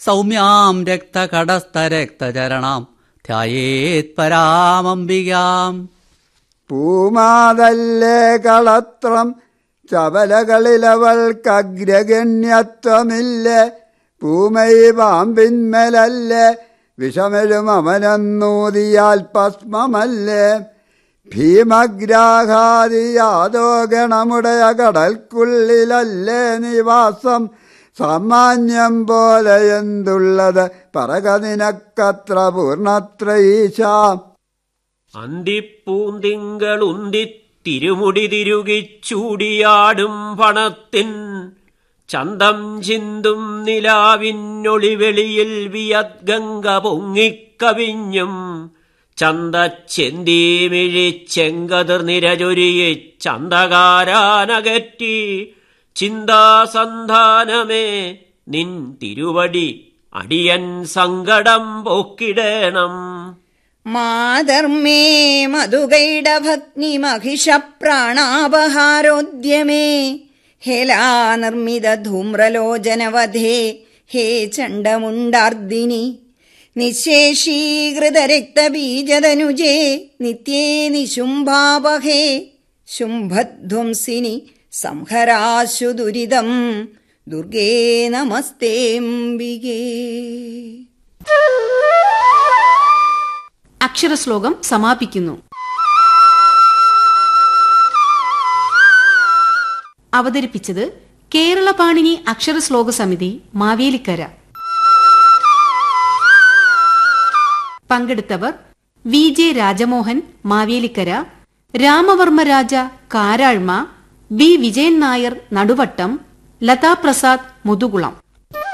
സൗമ്യാം രക്തകടസ്ഥരക്തചരണാം ധ്യായേത് പരാമംബികാം. പൂമാതല്ലേ കളത്രം ചപലകളിലവൾക്കഗ്രഗണ്യത്വമില്ലേ. പൂമൈ പാമ്പിന്മേലല്ലേ വിഷമെഴും അവനെന്നൂതിയാൽ ഭസ്മമല്ലേ. ഭീമഗ്രാഹാദിയാദോ ഗണമുടയ കടൽക്കുള്ളിലല്ലേ നിവാസം. സാമാന്യം പോലെ എന്തുള്ളത് പറക നിനക്കത്ര പൂർണ്ണത്രയീശ. അന്തിപ്പൂന്തിങ്കളുന്തി തിരുമുടി തിരുകിച്ചൂടിയാടും പണത്തിൻ ചന്തം ചിന്തും നിലാവിന്നൊളിവെളിയിൽ വിയദ്ഗംഗ പൊങ്ങിക്കവിഞ്ഞും ചന്തച്ചെന്തീമിഴിച്ചെങ്കതിർ നിരചൊരിയെ ചന്തകാരാനകറ്റി ചിന്താസന്ധാനമേ നിൻ തിരുവടി അടിയൻ സങ്കടം പോക്കിടേണം. മാതർമേ മധുകൈഡഭഗ്നി മഹിഷ പ്രാണാപഹാരോദ്യമേ ഹേലാനിർമ്മിത ധൂമ്രലോചനവധേ ഹേ ചണ്ഡമുണ്ടാർദിനി നിശേഷീകൃത രക്തബീജതനുജേ നിത്യേ നിശുംഭാപഹേ ശുംഭധ്വംസിനി സംഹരാശു ദുരിതം ദുർഗേ നമസ്തേംബികേ. അക്ഷരശ്ലോകം സമാപിക്കുന്നു. അവതരിപ്പിച്ചത് കേരള പാണിനി അക്ഷരശ്ലോക സമിതി മാവേലിക്കര. പങ്കെടുത്തവർ വി ജെ രാജമോഹൻ മാവേലിക്കര, രാമവർമ്മ രാജ കാരാഴ്മ, ബി വിജയൻ നായർ നടുവട്ടം, ലതാ പ്രസാദ് മുതുകുളം.